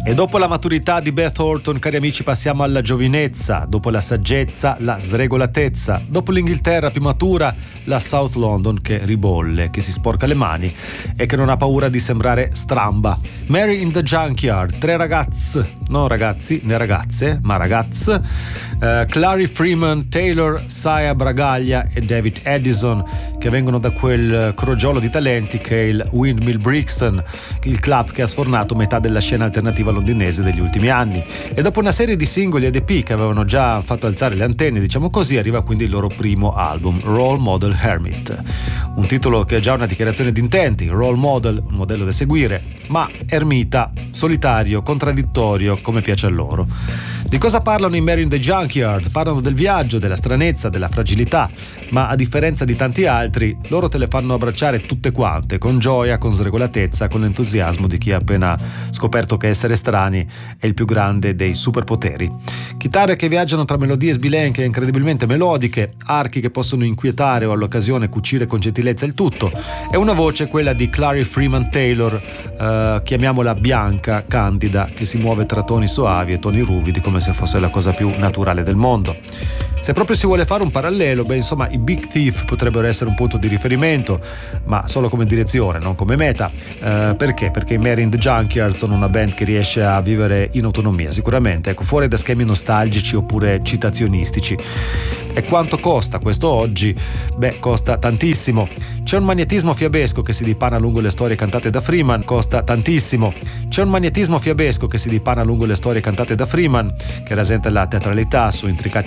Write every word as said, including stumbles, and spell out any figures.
E dopo la maturità di Beth Orton, cari amici, passiamo alla giovinezza. Dopo la saggezza, la sregolatezza. Dopo l'Inghilterra più matura, la South London che ribolle, che si sporca le mani e che non ha paura di sembrare stramba. Mary in the Junkyard, tre ragazze, non ragazzi né ragazze, ma ragazze, uh, Clary Freeman, Taylor, Sia Bragaglia e David Addison, che vengono da quel crogiolo di talenti che è il Windmill Brixton, il club che ha sfornato metà della scena alternativa londinese degli ultimi anni. E dopo una serie di singoli ed E P che avevano già fatto alzare le antenne, diciamo così, arriva quindi il loro primo album, Role Model Hermit, un titolo che è già una dichiarazione di intenti. Role model, un modello da seguire, ma ermita, solitario, contraddittorio, come piace a loro. Di cosa parlano i Mary in the Junkyard? Parlano del viaggio, della stranezza, della fragilità, ma a differenza di tanti altri, loro te le fanno abbracciare tutte quante, con gioia, con sregolatezza, con l'entusiasmo di chi ha appena scoperto che essere strani è il più grande dei superpoteri. Chitarre che viaggiano tra melodie sbilenche e incredibilmente melodiche, archi che possono inquietare o all'occasione cucire con gentilezza il tutto, e una voce, quella di Clary Freeman Taylor, eh, chiamiamola bianca, candida, che si muove tra toni soavi e toni ruvidi come se fosse la cosa più naturale del mondo. Se proprio si vuole fare un parallelo, beh, insomma, i Big Thief potrebbero essere un punto di riferimento, ma solo come direzione, non come meta. Eh, perché? Perché i Mary in the Junkyard sono una band che riesce a vivere in autonomia, sicuramente, ecco, fuori da schemi nostalgici oppure citazionistici. E quanto costa questo oggi? Beh, costa tantissimo. C'è un magnetismo fiabesco che si dipana lungo le storie cantate da Freeman, costa tantissimo. C'è un magnetismo fiabesco che si dipana lungo le storie cantate da Freeman, che rasenta la teatralità su intricati